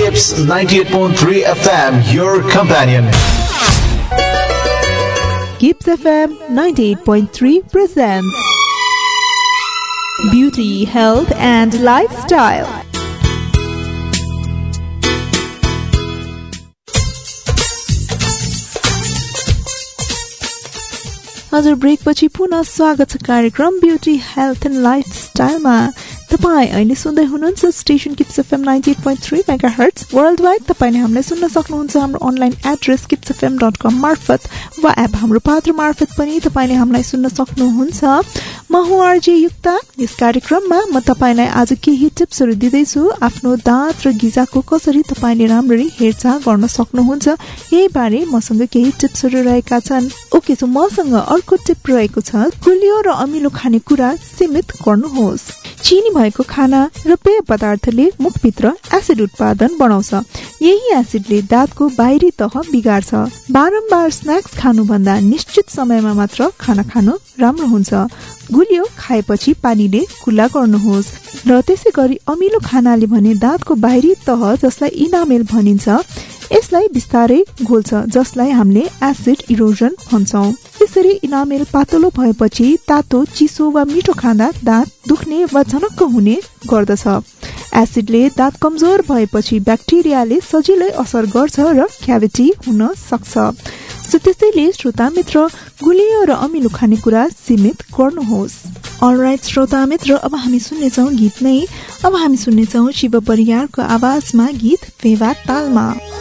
Kips 98.3 FM, your companion. Kips FM 98.3 presents Beauty, Health and Lifestyle. हजुर ब्रेकपछि पुनः स्वागत छ कार्यक्रम ब्युटी हेल्थ एन्ड लाइफस्टाइलमा। तपाईं अहिले सुन्दै हुनुहुन्छ station kips FM 98.3 megahertz. World wide तपाईले हामीलाई सुन्न सक्नुहुन्छ हाम्रो अनलाइन एड्रेस kipsfm.com मार्फत वा एप हाम्रो पात्र मार्फत पनि तपाईले हामीलाई सुन्न सक्नुहुन्छ। म हुँ आरजे युक्ता। यस कार्यक्रममा म तपाईलाई आज केही टिप्सहरू दिँदै छु आफ्नो दाँत र गिजाको कसरी तपाईले राम्ररी हेरचाह गर्न सक्नुहुन्छ, यही बारे मसँग केही टिप्सहरू रहेका छन्। ओके, सो मसँग अर्को टिप रहेको छ, गुलियो र अमिलो खानेकुरा सीमित गर्नुहोस्। चिनी भएको खाना र पेय पदार्थले मुखभित्र एसिड उत्पादन बढाउँछ। यही एसिडले दाँतको बाहिरी तह बिगार्छ। बारम्बार स्न्याक्स खानुभन्दा निश्चित समयमा मात्र खाना खानु राम्रो हुन्छ। गुलियो खाएपछि पानीले कुल्ला गर्नुहोस्। र त्यसै गरी अमिलो खानाले भने दाँतको बाहिरी तह जसलाई इनामेल भनिन्छ, यसलाई बिस्तारै घोल्छ, जसलाई हामीले एसिड इरोजन भन्छौं। यसरी इनामेल पातलो भएपछि तातो, चिसो वा मिठो खाँदा दाँत दुख्ने वा झनक्क हुने गर्दछ। एसिडले दाँत कमजोर भएपछि ब्याक्टेरियाले सजिलै असर गर्छ र क्याभिटी हुन सक्छ। सो त्यसैले श्रोता मित्र, गुलियो र अमिलो खानेकुरा सीमित गर्नुहोस्। अलराइट श्रोता मित्र, अब हामी सुन्नेछौँ गीत नै। अब हामी सुन्नेछौँ शिव परियारको आवाजमा गीत फेवा तालमा।